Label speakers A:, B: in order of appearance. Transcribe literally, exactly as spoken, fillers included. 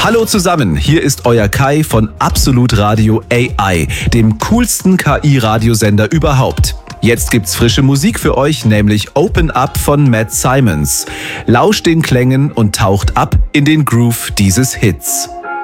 A: Hallo zusammen, hier ist euer Kai von Absolut Radio A I, dem coolsten K I-Radiosender überhaupt. Jetzt gibt's frische Musik für euch, nämlich Open Up von Matt Simons. Lauscht den Klängen und taucht ab in den Groove dieses Hits.